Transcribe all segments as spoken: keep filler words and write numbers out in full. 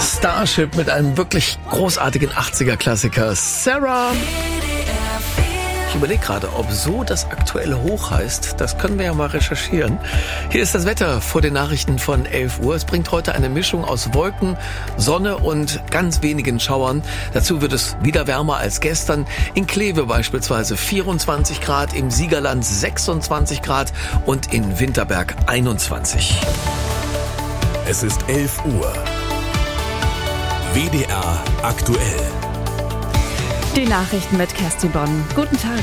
Starship mit einem wirklich großartigen achtziger-Klassiker. Sarah. Ich überlege gerade, ob so das aktuelle Hoch heißt. Das können wir ja mal recherchieren. Hier ist das Wetter vor den Nachrichten von elf Uhr. Es bringt heute eine Mischung aus Wolken, Sonne und ganz wenigen Schauern. Dazu wird es wieder wärmer als gestern. In Kleve beispielsweise vierundzwanzig Grad, im Siegerland sechsundzwanzig Grad und in Winterberg einundzwanzig. Es ist elf Uhr. W D R aktuell. Die Nachrichten mit Kerstin Bonn. Guten Tag.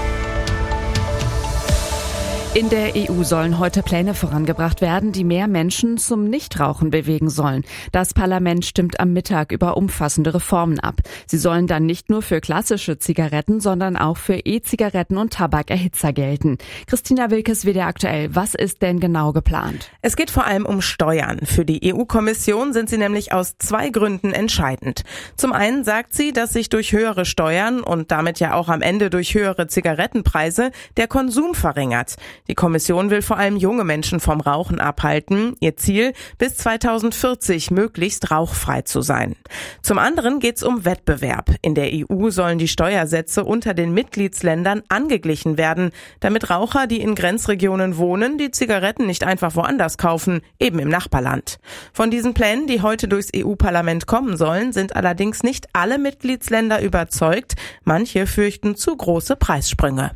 In der E U sollen heute Pläne vorangebracht werden, die mehr Menschen zum Nichtrauchen bewegen sollen. Das Parlament stimmt am Mittag über umfassende Reformen ab. Sie sollen dann nicht nur für klassische Zigaretten, sondern auch für E-Zigaretten und Tabakerhitzer gelten. Christina Wilkes, W D R aktuell. Was ist denn genau geplant? Es geht vor allem um Steuern. Für die E U-Kommission sind sie nämlich aus zwei Gründen entscheidend. Zum einen sagt sie, dass sich durch höhere Steuern und damit ja auch am Ende durch höhere Zigarettenpreise der Konsum verringert. Die Kommission will vor allem junge Menschen vom Rauchen abhalten. Ihr Ziel, bis zweitausendvierzig möglichst rauchfrei zu sein. Zum anderen geht es um Wettbewerb. In der E U sollen die Steuersätze unter den Mitgliedsländern angeglichen werden, damit Raucher, die in Grenzregionen wohnen, die Zigaretten nicht einfach woanders kaufen, eben im Nachbarland. Von diesen Plänen, die heute durchs E U-Parlament kommen sollen, sind allerdings nicht alle Mitgliedsländer überzeugt. Manche fürchten zu große Preissprünge.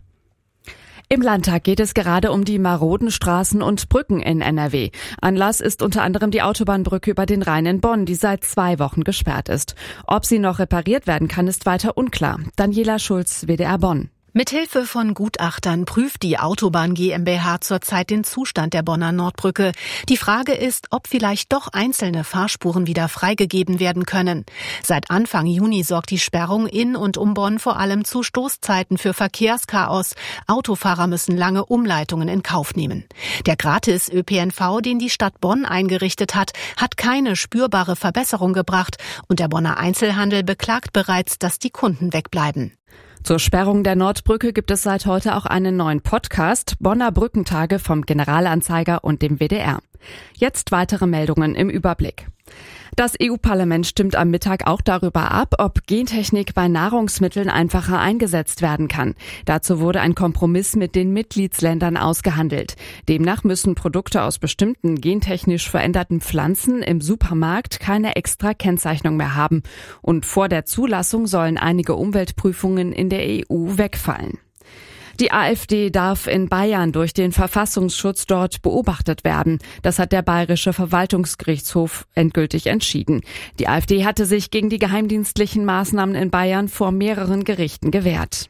Im Landtag geht es gerade um die maroden Straßen und Brücken in N R W. Anlass ist unter anderem die Autobahnbrücke über den Rhein in Bonn, die seit zwei Wochen gesperrt ist. Ob sie noch repariert werden kann, ist weiter unklar. Daniela Schulz, W D R Bonn. Mithilfe von Gutachtern prüft die Autobahn GmbH zurzeit den Zustand der Bonner Nordbrücke. Die Frage ist, ob vielleicht doch einzelne Fahrspuren wieder freigegeben werden können. Seit Anfang Juni sorgt die Sperrung in und um Bonn vor allem zu Stoßzeiten für Verkehrschaos. Autofahrer müssen lange Umleitungen in Kauf nehmen. Der Gratis-Ö P N V, den die Stadt Bonn eingerichtet hat, hat keine spürbare Verbesserung gebracht und der Bonner Einzelhandel beklagt bereits, dass die Kunden wegbleiben. Zur Sperrung der Nordbrücke gibt es seit heute auch einen neuen Podcast, Bonner Brückentage vom Generalanzeiger und dem W D R. Jetzt weitere Meldungen im Überblick. Das E U-Parlament stimmt am Mittag auch darüber ab, ob Gentechnik bei Nahrungsmitteln einfacher eingesetzt werden kann. Dazu wurde ein Kompromiss mit den Mitgliedsländern ausgehandelt. Demnach müssen Produkte aus bestimmten gentechnisch veränderten Pflanzen im Supermarkt keine extra Kennzeichnung mehr haben. Und vor der Zulassung sollen einige Umweltprüfungen in der E U wegfallen. Die AfD darf in Bayern durch den Verfassungsschutz dort beobachtet werden. Das hat der Bayerische Verwaltungsgerichtshof endgültig entschieden. Die AfD hatte sich gegen die geheimdienstlichen Maßnahmen in Bayern vor mehreren Gerichten gewehrt.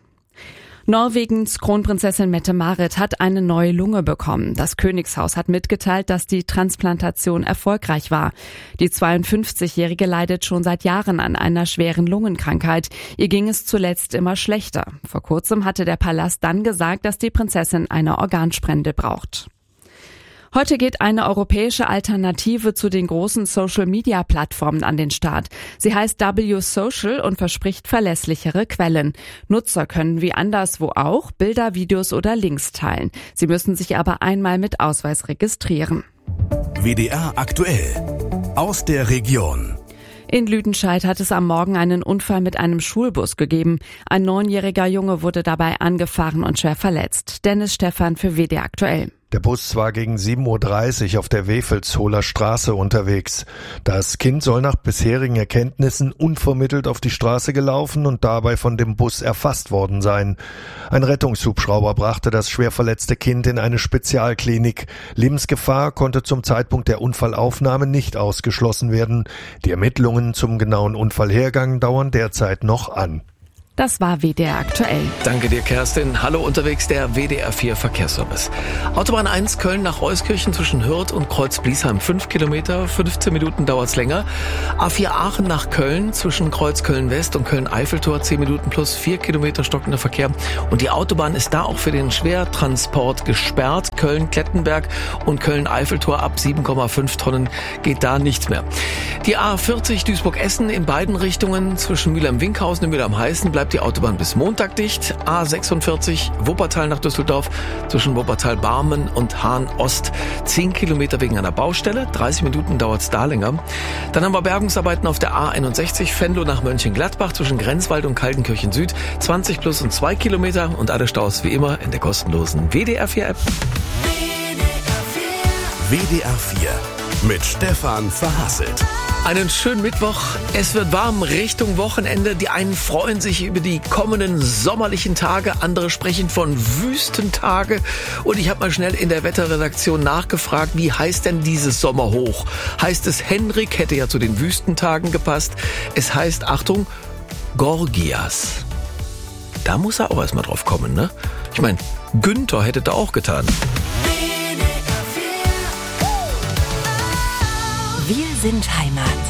Norwegens Kronprinzessin Mette-Marit hat eine neue Lunge bekommen. Das Königshaus hat mitgeteilt, dass die Transplantation erfolgreich war. Die zweiundfünfzigjährige leidet schon seit Jahren an einer schweren Lungenkrankheit. Ihr ging es zuletzt immer schlechter. Vor kurzem hatte der Palast dann gesagt, dass die Prinzessin eine Organspende braucht. Heute geht eine europäische Alternative zu den großen Social-Media-Plattformen an den Start. Sie heißt W Social und verspricht verlässlichere Quellen. Nutzer können wie anderswo auch Bilder, Videos oder Links teilen. Sie müssen sich aber einmal mit Ausweis registrieren. W D R aktuell. Aus der Region. In Lüdenscheid hat es am Morgen einen Unfall mit einem Schulbus gegeben. Ein neunjähriger Junge wurde dabei angefahren und schwer verletzt. Dennis Stephan für W D R aktuell. Der Bus war gegen sieben Uhr dreißig auf der Wefelsholer Straße unterwegs. Das Kind soll nach bisherigen Erkenntnissen unvermittelt auf die Straße gelaufen und dabei von dem Bus erfasst worden sein. Ein Rettungshubschrauber brachte das schwer verletzte Kind in eine Spezialklinik. Lebensgefahr konnte zum Zeitpunkt der Unfallaufnahme nicht ausgeschlossen werden. Die Ermittlungen zum genauen Unfallhergang dauern derzeit noch an. Das war W D R aktuell. Danke dir, Kerstin. Hallo unterwegs, der W D R vier Verkehrsservice. Autobahn eins Köln nach Euskirchen zwischen Hürth und Kreuz-Bliesheim fünf Kilometer, fünfzehn Minuten dauert's länger. A vier Aachen nach Köln zwischen Kreuz Köln-West und Köln-Eiffeltor zehn Minuten plus vier Kilometer stockender Verkehr. Und die Autobahn ist da auch für den Schwertransport gesperrt. Köln-Klettenberg und Köln-Eiffeltor ab sieben Komma fünf Tonnen geht da nichts mehr. Die A vierzig Duisburg-Essen in beiden Richtungen zwischen Mülheim-Winkhausen und Mülheim-Heißen bleibt die Autobahn bis Montag dicht. A sechsundvierzig Wuppertal nach Düsseldorf zwischen Wuppertal-Barmen und Hahn-Ost. zehn Kilometer wegen einer Baustelle, dreißig Minuten dauert es da länger. Dann haben wir Bergungsarbeiten auf der A einundsechzig Venlo nach Mönchengladbach zwischen Grenzwald und Kaltenkirchen Süd. zwanzig plus und zwei Kilometer und alle Staus wie immer in der kostenlosen W D R vier App. W D R vier mit Stefan Verhasselt. Einen schönen Mittwoch. Es wird warm Richtung Wochenende. Die einen freuen sich über die kommenden sommerlichen Tage, andere sprechen von Wüstentage. Und ich habe mal schnell in der Wetterredaktion nachgefragt, wie heißt denn dieses Sommerhoch? Heißt es Henrik, hätte ja zu den Wüstentagen gepasst. Es heißt, Achtung, Gorgias. Da muss er auch erstmal drauf kommen, ne? Ich meine, Günther hätte da auch getan. Wir sind Heimat.